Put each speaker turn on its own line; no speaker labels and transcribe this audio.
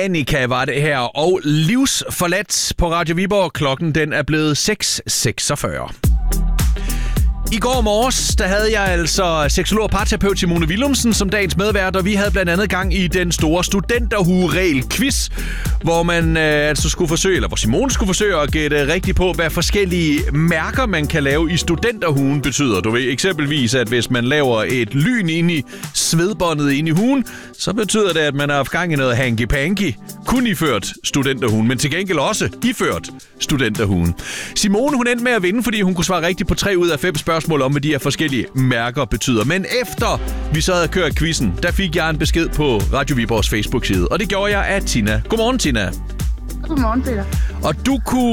Annika var det her, og livsforladt på Radio Viborg. Klokken den er blevet 6.46. I går morges, der havde jeg altså seksolog og parterapeut Simone Willumsen som dagens medvært, og vi havde blandt andet gang i den store studenterhue-regel-quiz, hvor man hvor Simone skulle forsøge at gætte rigtigt på, hvad forskellige mærker, man kan lave i studenterhuen betyder. Du ved eksempelvis, at hvis man laver et lyn ind i svedbåndet ind i huen, så betyder det, at man har haft gang i noget hanky-panky. Kun iført studenterhuen, men til gengæld også iført studenterhuen. Simone, hun endte med at vinde, fordi hun kunne svare rigtigt på 3 ud af 5 spørgsmål om, hvad de her forskellige mærker betyder. Men efter vi så havde kørt quizzen, der fik jeg en besked på Radio Viborgs Facebook-side, og det gjorde jeg af Tina. Godmorgen, Tina.
Godmorgen, Peter.
Og du kunne